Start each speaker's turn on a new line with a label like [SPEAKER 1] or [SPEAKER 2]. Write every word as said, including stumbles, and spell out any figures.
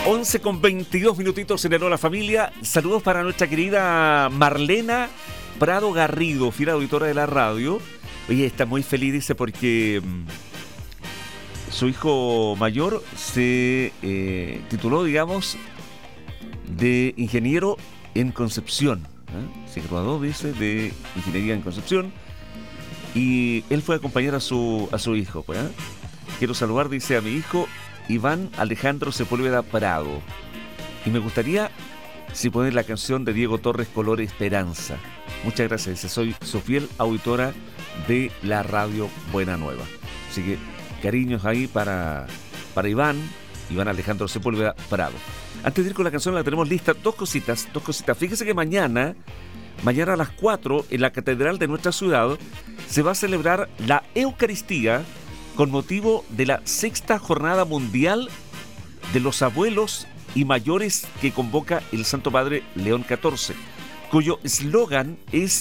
[SPEAKER 1] once con veintidós minutitos en el Hola Familia. Saludos para nuestra querida Marlena Prado Garrido, fiel auditora de la radio. Oye, está muy feliz, dice, porque mmm, su hijo mayor se eh, tituló, digamos, de ingeniero en Concepción. ¿eh? Se graduó, dice, de ingeniería en Concepción. Y él fue a acompañar a su, a su hijo. Pues, ¿eh? Quiero saludar, dice, a mi hijo Iván Alejandro Sepúlveda Prado. Y me gustaría si poner la canción de Diego Torres, Color Esperanza. Muchas gracias. Dice, soy su fiel auditora de la radio Buena Nueva. Así que cariños ahí para, para Iván, Iván Alejandro Sepúlveda Prado. Antes de ir con la canción, la tenemos lista. Dos cositas, dos cositas. Fíjese que mañana, mañana a las cuatro, en la catedral de nuestra ciudad, se va a celebrar la Eucaristía con motivo de la sexta jornada mundial de los abuelos y mayores que convoca el Santo Padre León catorce, cuyo eslogan es